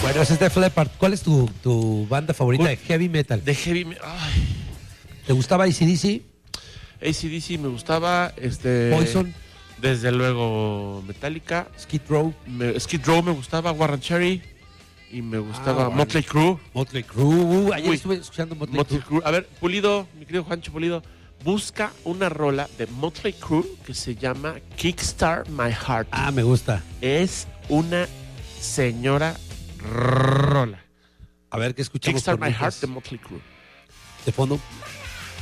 Bueno, ese es Def Leppard. ¿Cuál es tu banda favorita de heavy metal? De heavy metal. Ay. ¿Te gustaba AC/DC? AC/DC me gustaba. Poison. Desde luego Metallica. Skid Row. Skid Row me gustaba. Warren Cherry. Y me gustaba bueno. Motley Crue. Motley Crue. Ayer Uy. estuve escuchando Motley Crue. A ver, Pulido, mi querido Juancho Pulido, busca una rola de Motley Crue que se llama Kickstart My Heart. Ah, me gusta. Es una señora rola. A ver, ¿qué escuchamos? Kickstart My mientras? Heart de Motley Crue. De fondo.